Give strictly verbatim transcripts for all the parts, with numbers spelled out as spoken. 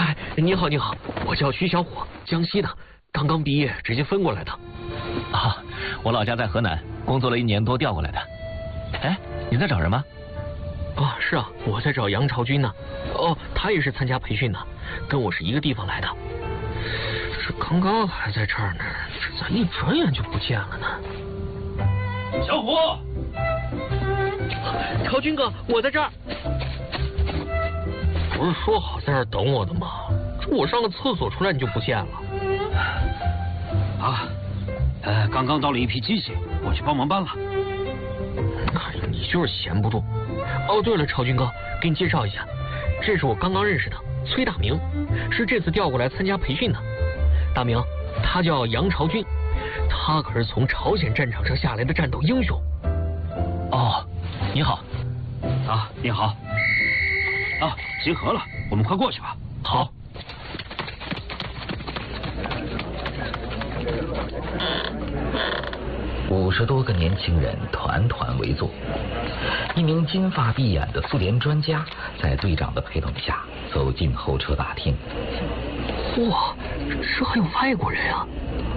哎，你好，你好，我叫徐小虎，江西的，刚刚毕业，直接分过来的。 啊，我老家在河南，工作了一年多调过来的。哎，你在找人吗？ 哦，是啊，我在找杨朝军呢。哦，他也是参加培训的，跟我是一个地方来的。这刚刚还在这儿呢，这咋一转眼就不见了呢？ 小虎， 朝军哥，我在这儿。不是说好在这儿等我的吗？这我上个厕所出来你就不见了。 啊，呃，刚刚到了一批机器，我去帮忙搬了。 哎，你就是闲不住。哦，对了，朝军哥，给你介绍一下，这是我刚刚认识的崔大明，是这次调过来参加培训的。大明，他叫杨朝军，他可是从朝鲜战场上下来的战斗英雄。 哦，你好。 啊，你好。啊，集合了，我们快过去吧。 好。 五十多个年轻人团团围坐，一名金发碧眼的苏联专家在队长的陪同下走进候车大厅。 哇，这还有外国人啊！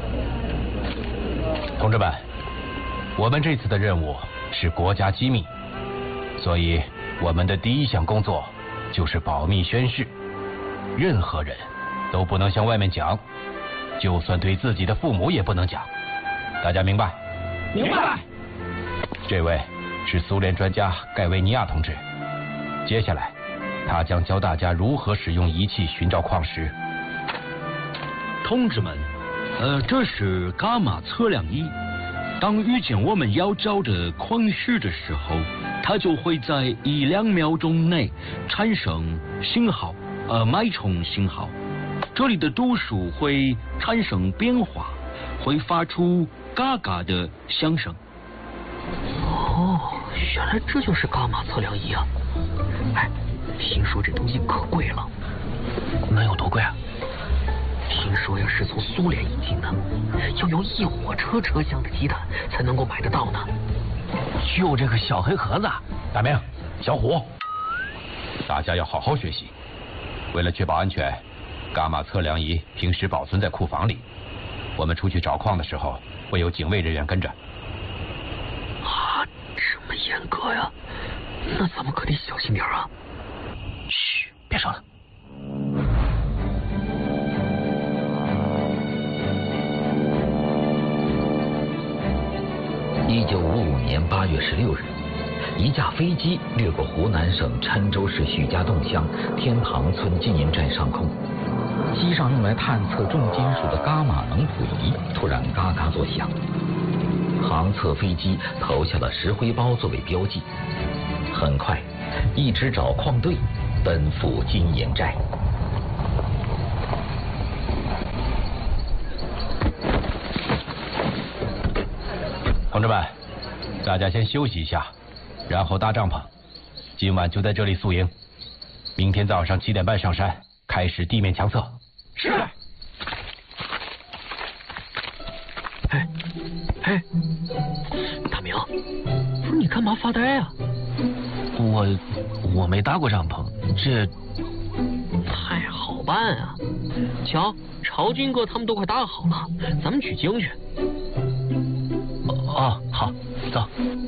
同志们，我们这次的任务是国家机密，所以我们的第一项工作就是保密宣誓，任何人都不能向外面讲，就算对自己的父母也不能讲。大家明白？ 明白。 这位是苏联专家盖维尼亚同志，接下来他将教大家如何使用仪器寻找矿石。 同志们，呃，这是伽马测量仪。当遇见我们要找的矿石的时候，它就会在一两秒钟内产生信号，呃，脉冲信号。这里的度数会产生变化，会发出嘎嘎的响声。 哦，原来这就是伽马测量仪啊！哎，听说这东西可贵了。 能有多贵啊？ 听说呀是从苏联引进的，要有一火车车厢的鸡蛋才能够买得到呢。 就这个小黑盒子。 大明，小虎，大家要好好学习。为了确保安全，伽马测量仪平时保存在库房里。我们出去找矿的时候，会有警卫人员跟着。 啊，这么严格呀？那咱们可得小心点啊！ 嘘，别说了。 一九五五年八月十六日，一架飞机掠过湖南省郴州市许家洞乡天堂村纪念站上空。机上用来探测重金属的伽马能谱仪突然嘎嘎作响，航测飞机投下了石灰包作为标记。很快，一支找矿队奔赴金岩寨。 同志们，大家先休息一下，然后搭帐篷。今晚就在这里宿营，明天早上七点半上山，开始地面强测。 是。 哎哎，大明，不是你干嘛发呆啊？ 我我没搭过帐篷，这太好办啊！瞧，朝军哥他们都快搭好了，咱们取经去。 哦，好，走。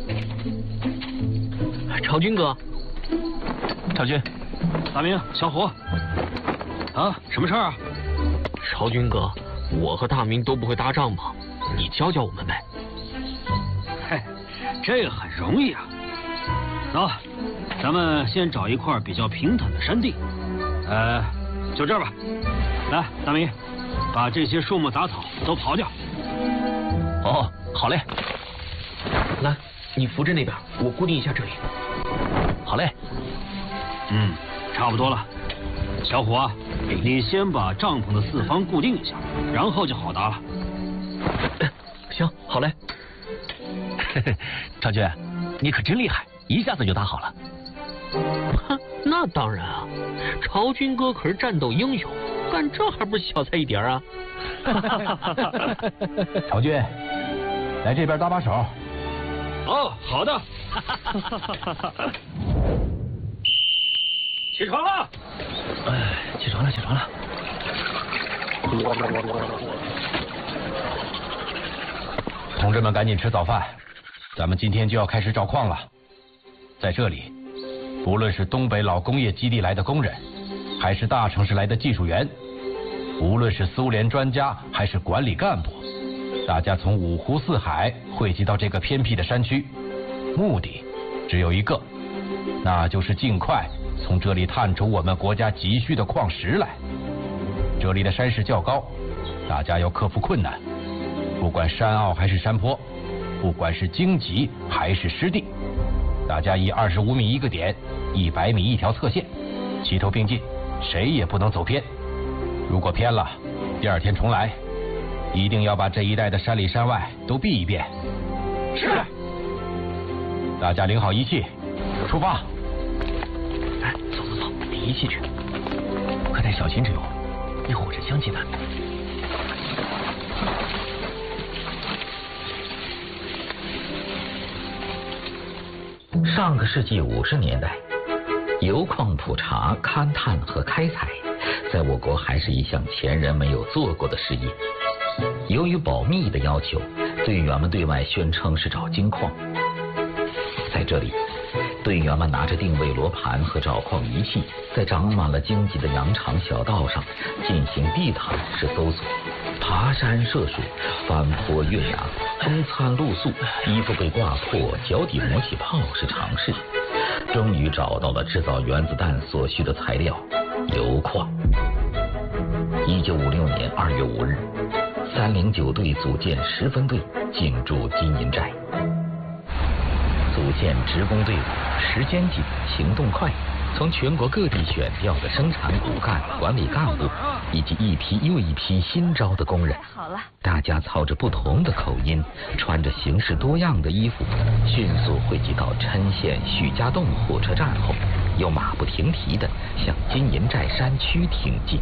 朝军哥， 朝军， 大明，小虎，啊，什么事儿啊？ 朝军哥，我和大明都不会搭帐篷，你教教我们呗。 嘿，这个很容易啊。走，咱们先找一块比较平坦的山地，呃，就这儿吧。来，大明，把这些树木杂草都刨掉。 哦，好嘞。 来，你扶着那边，我固定一下这里。 好嘞。 嗯，差不多了。小虎啊，你先把帐篷的四方固定一下，然后就好搭了。 行，好嘞。 朝军，你可真厉害，一下子就搭好了。 哼，那当然啊，朝军哥可是战斗英雄，干这还不是小菜一碟啊？ 朝军，来这边搭把手。 哦，好的。 起床了！ 哎，起床了，起床了。 同志们，赶紧吃早饭，咱们今天就要开始找矿了。在这里，不论是东北老工业基地来的工人，还是大城市来的技术员，无论是苏联专家还是管理干部，大家从五湖四海汇集到这个偏僻的山区，目的只有一个，那就是尽快从这里探出我们国家急需的矿石来。这里的山势较高，大家要克服困难，不管山坳还是山坡，不管是荆棘还是湿地，大家以二十五米一个点，一百米一条侧线，齐头并进，谁也不能走偏。如果偏了，第二天重来，一定要把这一带的山里山外都避一遍。 是。 大家领好仪器，出发。 哎，走走走，领仪器去。快带小心着用，一会儿这香气弹。 上个世纪五十年代，油矿普查、勘探和开采，在我国还是一项前人没有做过的事业。由于保密的要求，队员们对外宣称是找金矿。在这里，队员们拿着定位罗盘和找矿仪器，在长满了荆棘的羊肠小道上进行地毯式搜索，爬山涉水，翻坡越崖，风餐露宿，衣服被挂破，脚底磨起泡是常事。终于找到了制造原子弹所需的材料——油矿。一九五六年二月五日，三零九队组建十分队进驻金银寨。组建职工队伍，时间紧，行动快，从全国各地选调的生产骨干、管理干部，以及一批又一批新招的工人，大家操着不同的口音，穿着形式多样的衣服，迅速汇集到郴县许家洞火车站后，又马不停蹄地向金银寨山区挺进。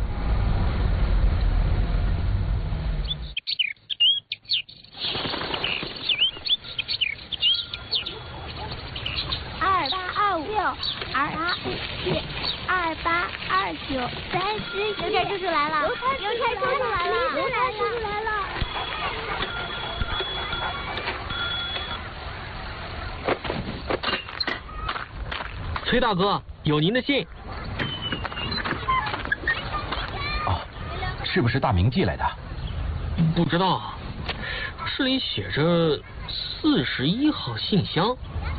二八五七，二八二九，三十一。邮差叔叔来了！邮差叔叔来了！邮差叔叔来了！ 崔大哥，有您的信。 哦，是不是大明寄来的？ 不知道，这里写着四十一号信箱。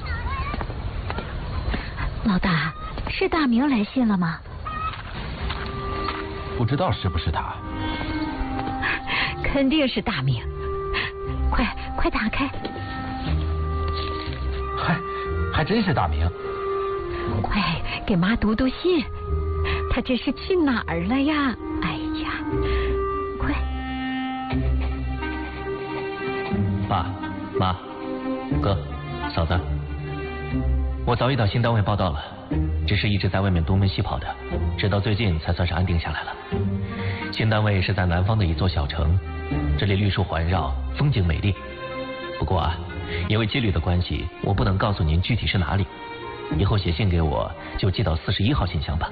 老大，是大明来信了吗？ 不知道是不是他。 肯定是大明，快快打开！ 还还真是大明。 快给妈读读信，他这是去哪儿了呀？哎呀，快！ 爸妈哥嫂子，我早已到新单位报到了，只是一直在外面东奔西跑的，直到最近才算是安定下来了。新单位是在南方的一座小城，这里绿树环绕，风景美丽。不过啊，因为纪律的关系，我不能告诉您具体是哪里。以后写信给我就寄到四十一号信箱吧。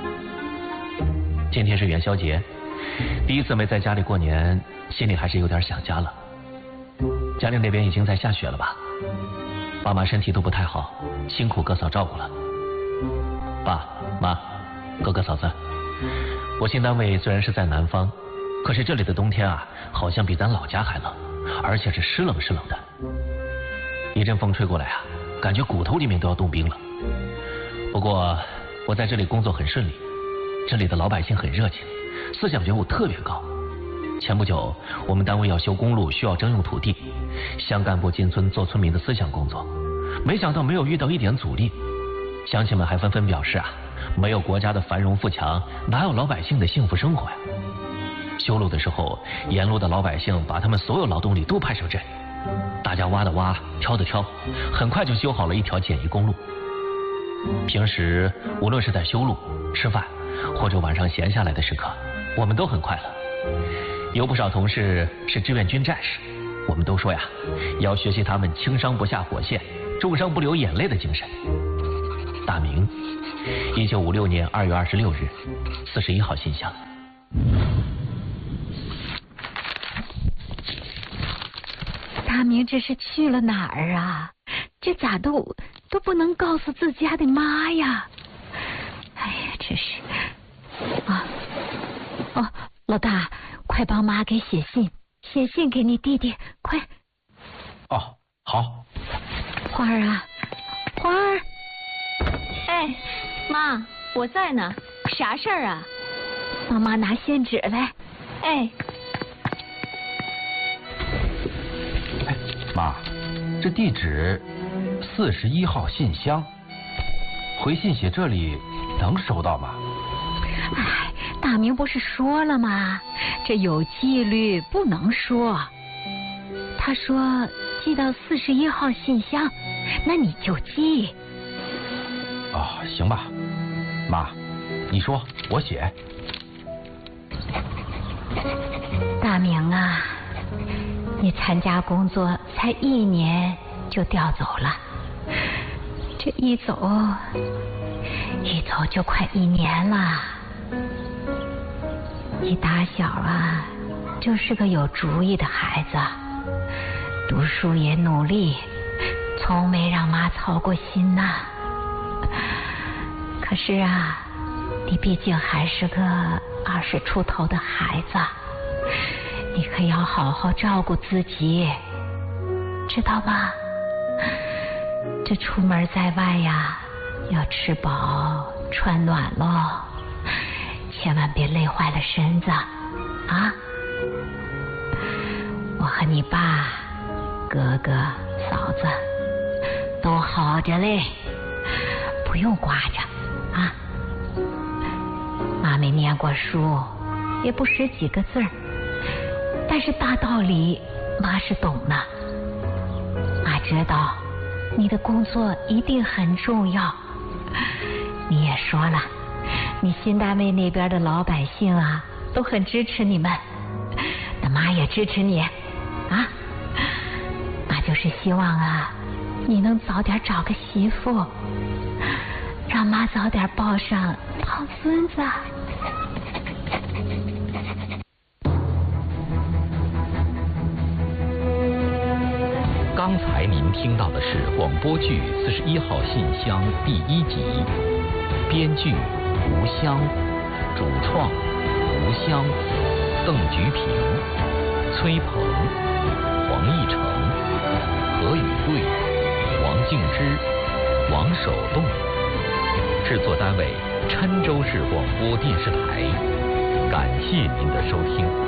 今天是元宵节，第一次没在家里过年，心里还是有点想家了。家里那边已经在下雪了吧？爸妈身体都不太好，辛苦哥嫂照顾了。爸妈哥哥嫂子，我新单位虽然是在南方，可是这里的冬天啊，好像比咱老家还冷，而且是湿冷湿冷的。一阵风吹过来啊，感觉骨头里面都要冻冰了。不过我在这里工作很顺利，这里的老百姓很热情，思想觉悟特别高。前不久我们单位要修公路，需要征用土地，乡干部进村做村民的思想工作，没想到没有遇到一点阻力。乡亲们还纷纷表示啊，没有国家的繁荣富强，哪有老百姓的幸福生活呀？修路的时候，沿路的老百姓把他们所有劳动力都派上阵，大家挖的挖，挑的挑，很快就修好了一条简易公路。平时无论是在修路、吃饭，或者晚上闲下来的时刻，我们都很快乐。有不少同事是志愿军战士，我们都说呀，要学习他们轻伤不下火线，重伤不流眼泪的精神。大明一九五六年二月二十六日，四十一号信箱。 大明这是去了哪儿啊？这咋都都不能告诉自家的妈呀？哎呀，这是啊哦，老大，快帮妈给写信，写信给你弟弟，快！ 哦，好。 花儿啊，花儿。 哎，妈，我在呢，啥事儿啊？ 帮妈拿信纸来。 哎。 哎，妈，这地址四十一号信箱，回信写这里能收到吗？ 哎，大明不是说了吗？这有纪律，不能说。他说寄到四十一号信箱，那你就寄。 哦，行吧，妈，你说我写。 大明啊，你参加工作才一年就调走了，这一走一走就快一年了。你打小啊就是个有主意的孩子，读书也努力，从没让妈操过心呐。可是啊，你毕竟还是个二十出头的孩子，你可要好好照顾自己，知道吧？这出门在外呀，要吃饱穿暖喽，千万别累坏了身子啊！我和你爸、哥哥、嫂子都好着嘞，不用挂着啊。妈没念过书，也不识几个字儿，但是大道理妈是懂的。妈知道你的工作一定很重要，你也说了，你新单位那边的老百姓啊都很支持你们，那妈也支持你啊。妈就是希望啊你能早点找个媳妇，让妈早点抱上胖孙子。 刚才您听到的是广播剧《四十一号信箱》第一集，编剧吴湘，主创吴湘、邓菊平、崔鹏、黄义成、何宇贵、王静之、王守栋。制作单位：郴州市广播电视台。感谢您的收听。